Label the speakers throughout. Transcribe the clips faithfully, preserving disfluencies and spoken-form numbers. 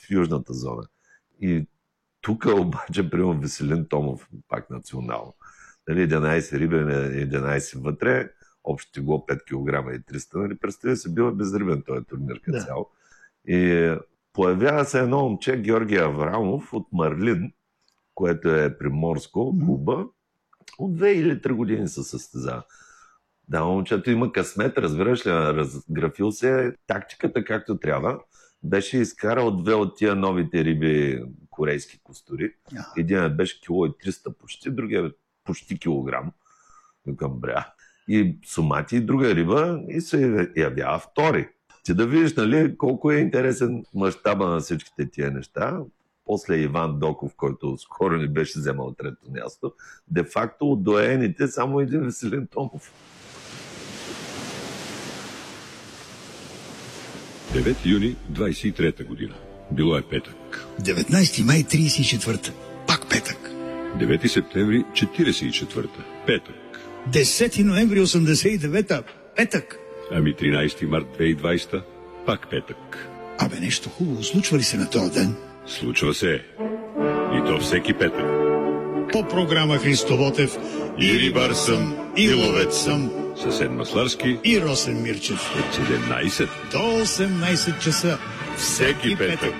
Speaker 1: в южната зона. И тук обаче, примерно Веселин Томов, пак национално. Нали, единайсет риби, единайсет вътре, общо тегло пет килограма и триста. Нали, представя се, бил безрибен този турнир като
Speaker 2: да.
Speaker 1: цяло. И появява се едно момче, Георги Аврамов от Марлин, което е приморско клуба. От две или три години се състезава. Да, момчето има късмет, разбираш ли, разграфил се тактиката както трябва. Беше изкарал две от тия новите риби корейски костури. Един беше кило и триста почти, другия почти килограм. Към бря. И сумати и друга риба и се явява втори. Ти да видиш, нали, колко е интересен мащаба на всичките тия неща. После Иван Доков, който скоро ни беше вземал трето място, де-факто от доените само един Веселин Томов.
Speaker 3: девети юни двайсет и трета година. Било е петък.
Speaker 2: деветнайсети май трийсет и четвърта. Пак петък.
Speaker 3: девети септември четирийсет и четвърта. Петък.
Speaker 2: десети ноември осемдесет и девета. Петък.
Speaker 3: Ами тринайсети март две хиляди и двайсета. Пак петък.
Speaker 2: Абе, нещо хубаво случва ли се на този ден?
Speaker 3: Случва се. И то всеки петък.
Speaker 2: По програма Христо Ботев и рибар съм, и ловец съм.
Speaker 3: Съсед Масларски
Speaker 2: и Росен Мирчев.
Speaker 3: От седемнайсет
Speaker 2: до осемнайсет часа.
Speaker 3: Всеки петък.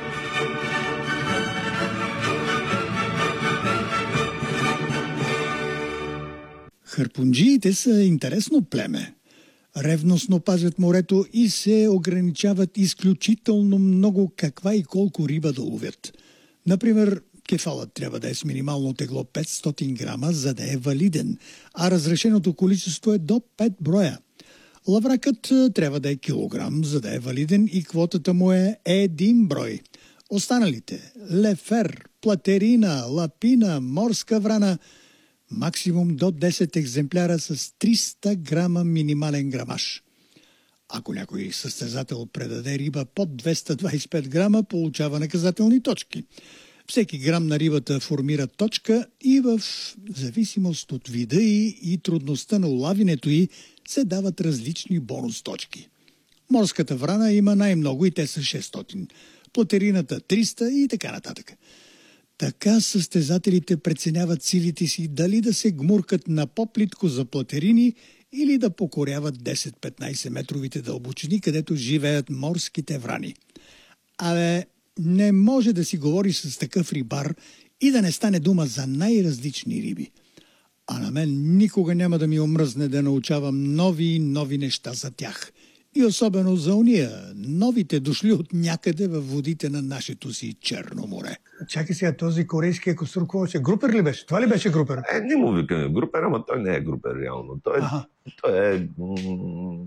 Speaker 2: Харпунджиите са интересно племе. Ревностно пазят морето и се ограничават изключително много каква и колко риба да ловят. Например, кефалът трябва да е с минимално тегло петстотин грама, за да е валиден, а разрешеното количество е до пет броя. Лавракът трябва да е килограм, за да е валиден и квотата му е един брой. Останалите – лефер, платерина, лапина, морска врана – максимум до десет екземпляра с триста грама минимален грамаж. Ако някой състезател предаде риба под двеста двайсет и пет грама, получава наказателни точки. Всеки грам на рибата формира точка и в зависимост от вида и, и трудността на улавянето й се дават различни бонус точки. Морската врана има най-много и те са шестстотин, платерината триста и така нататък. Така състезателите преценяват силите си дали да се гмуркат на по-плитко за платерини или да покоряват десет-петнайсет метровите дълбочини, където живеят морските врани. Абе, не може да си говори с такъв рибар и да не стане дума за най-различни риби. А на мен никога няма да ми омръзне да научавам нови и нови неща за тях. И особено за уния, новите дошли от някъде във водите на нашето си Черно море.
Speaker 4: Чакай сега, този корейския костур, какво беше? Групер ли беше? Това ли беше групер?
Speaker 1: Е, не му викаме групер, ама той не е групер реално. Той, той е м-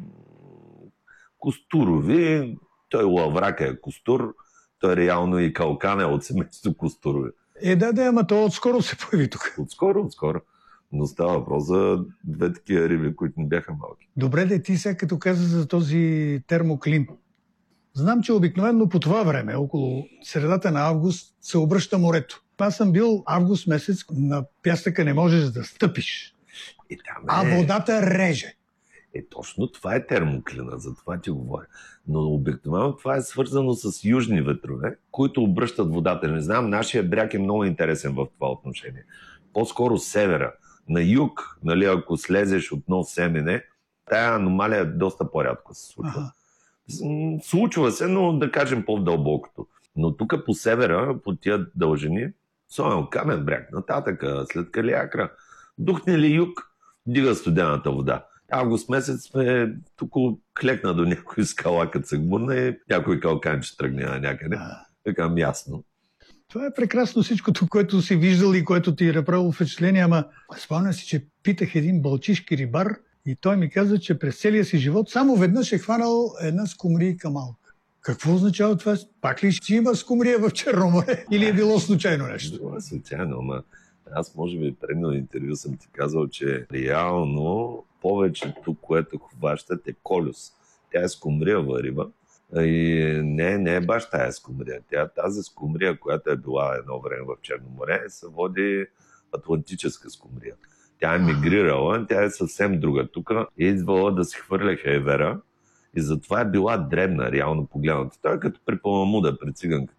Speaker 1: костурови, той лаврака е костур, той реално и калкан е от семейството костурови.
Speaker 4: Е, да, да, ама то отскоро се появи тук.
Speaker 1: Отскоро, отскоро. Но става въпрос за две такива риби, които не бяха малки.
Speaker 4: Добре, де ти сега като каза за този термоклин. Знам, че обикновено по това време, около средата на август, се обръща морето. Аз съм бил август месец, на пясъка не можеш да стъпиш.
Speaker 1: И там е...
Speaker 4: А водата реже.
Speaker 1: Е, точно това е термоклина, за това ти говоря. Но обикновено това е свързано с южни ветрове, които обръщат водата. Не знам, нашия бряг е много интересен в това отношение. По-скоро севера. На юг, нали, ако слезеш от нов семене, тая аномалия е доста по-рядко се случва. Ага. Случва се, но да кажем по-дълбокото. Но тук по севера, по тия дължини, особено Камен бряг, нататък, след Калиакра, духне ли юг, дига студената вода. Август месец сме тук клекна до някой скала, като се гмурна и някой калканче тръгне на някъде. Такам ясно.
Speaker 4: Това е прекрасно всичкото, което си виждал и което ти е направило впечатление, ама спомня си, че питах един балчишки рибар и той ми каза, че през целия си живот само веднъж е хванал една скумрийка малка. Какво означава това? Пак ли ще има скумрия в Черно море или е било случайно нещо?
Speaker 1: Това е случайно, ама аз може би предно интервю съм ти казал, че реално повечето, което хващат е колюс. Тя е скумриева риба. И не, не е баш тая скумрия. Тя, тази скумрия, която е била едно време в Черно море, се води атлантическа скумрия. Тя е мигрирала, тя е съвсем друга. Тук е идвала да се хвърля хейвера и затова е била дребна, реално погледната. Той е като при паламуда, при циганка.